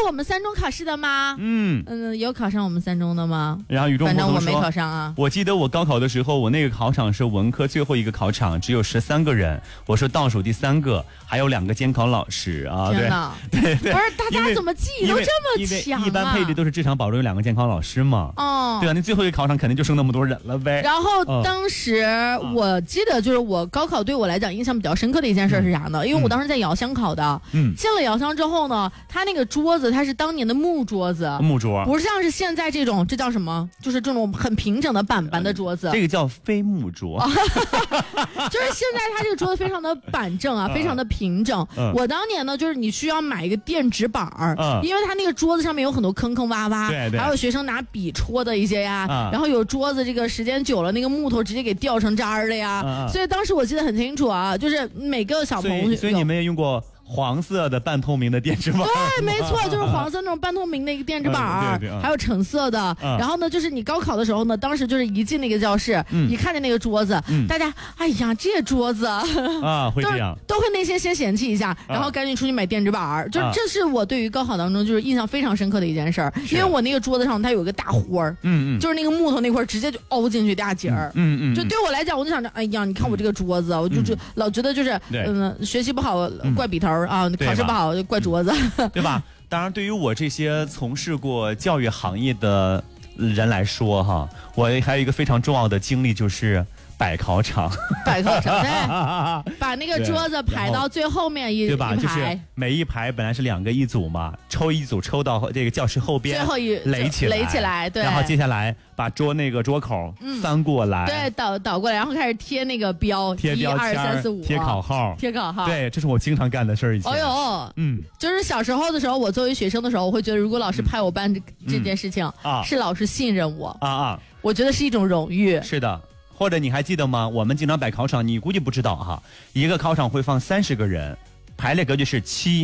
我们3中考试的吗？有考上我们3中的吗？ 然后雨中反正我没考上啊。 我记得我高考的时候，我那个考场是文科最后一个考场，只有13个人，我是倒数第3个，还有2个监考老师啊。 天哪， 对， 不是大家怎么记忆都这么强啊？ 一般配置都是至少保证有2个监考老师嘛。对啊，那最后一个考场肯定就剩那么多人了呗。 然后当时我记得就是我高考对我来讲印象比较深刻的一件事是啥呢？因为我当时在遥乡考的，进了遥乡之后呢，他那个桌子它是当年的木桌子，不像是现在这种，这叫什么？就是这种很平整的板的桌子， 这个叫飞木桌。 就是现在它这个桌子非常的板正啊，非常的平整。我当年呢，就是你需要买一个电纸板因为它那个桌子上面有很多坑坑洼洼，还有学生拿笔戳的一些呀，然后有桌子这个时间久了，那个木头直接给掉成渣儿了呀。所以当时我记得很清楚啊，就是每个小朋友， 所以你们也用过黄色的半透明的电纸板？ 对，没错，就是黄色那种半透明的一个电纸板，还有橙色的。然后呢，就是你高考的时候呢，当时就是一进那个教室，一看见那个桌子，大家哎呀，这桌子会这样， 都会内心先嫌弃一下，然后赶紧出去买电纸板。就这是我对于高考当中就是印象非常深刻的一件事儿，因为我那个桌子上它有一个大豁儿，就是那个木头那块直接就凹进去大节儿，就对我来讲，我就想着，哎呀，你看我这个桌子，我就老觉得就是学习不好怪笔头。考试不好就怪桌子， 对吧？当然，对于我这些从事过教育行业的人来说，哈，我还有一个非常重要的经历，就是摆考场， 对，把那个桌子排到最后面对吧？就是每一排本来是2个一组嘛，抽一组抽到这个教室后边， 最后一垒起来，对， 然后接下来把那个桌口翻过来， 对，倒过来，然后开始贴那个标， 贴标签 1、2、3、4、5， 贴考号，对，这是我经常干的事儿。以前， 就是小时候的时候，我作为学生的时候，我会觉得如果老师派我办这件事情，是老师信任我我觉得是一种荣誉。 是的。或者你还记得吗？我们经常摆考场，你估计不知道哈。一个考场会放30个人，排列格局是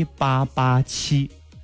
7887。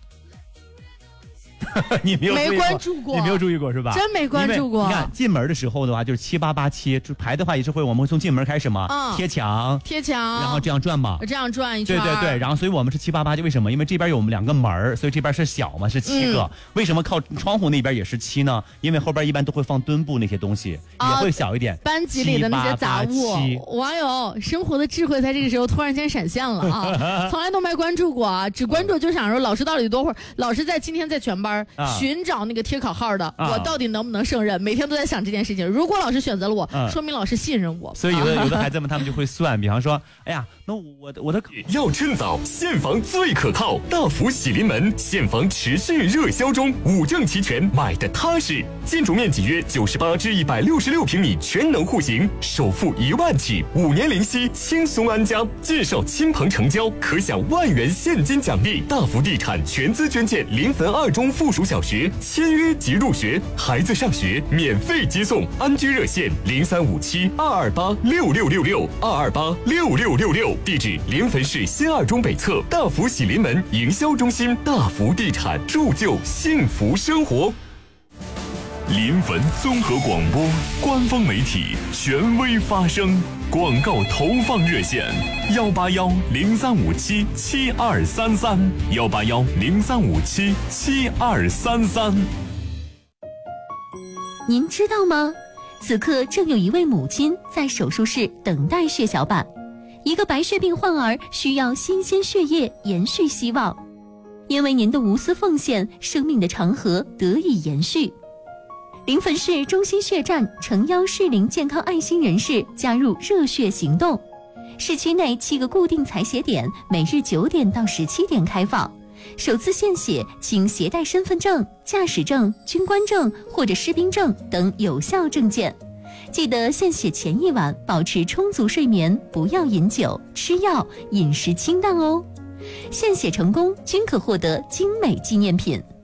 你没关注过， 你没有注意过是吧？ 真没关注过。 你看进门的时候的话，就是7887，排的话也是我们会从进门开始嘛，贴墙，然后这样转嘛， 这样转一圈。 对，然后所以我们是788，为什么？因为这边有我们2个门，所以这边是小嘛，是7个。为什么靠窗户那边也是7呢？因为后边一般都会放墩布那些东西，也会小一点。 班级里的那些杂物，哇哟，生活的智慧在这个时候突然间闪现了啊！从来都没关注过啊，只关注就想说老师到底多会儿，老师今天在全班寻找那个贴考号的，我到底能不能胜任？每天都在想这件事情。如果老师选择了我，说明老师信任我。 所以有的孩子们他们就会算，比方说，哎呀，那我的要趁早，现房最可靠，大福喜临门，现房持续热销中，5证齐全，买的踏实。建筑面积约98至166平米，全能户型，首付1万起，5年零息，轻松安家。介绍亲朋成交，可享1万元现金奖励。大福地产全资捐建临汾2中附属小学，签约即入学，孩子上学免费接送。安居热线035722826666，2286666。地址：临汾市新2中北侧大福喜临门营销中心。大福地产，铸就幸福生活。临汾综合广播官方媒体，权威发声。广告投放热线：18103577233，18103577233。 您知道吗？此刻正有一位母亲在手术室等待血小板，一个白血病患儿需要新鲜血液延续希望。因为您的无私奉献，生命的长河得以延续。临汾市中心血站诚邀适龄健康爱心人士加入热血行动。市区内7个固定采血点，每日9点到17点开放。首次献血请携带身份证、驾驶证、军官证或者士兵证等有效证件。记得献血前1晚保持充足睡眠，不要饮酒、吃药，饮食清淡哦。献血成功均可获得精美纪念品。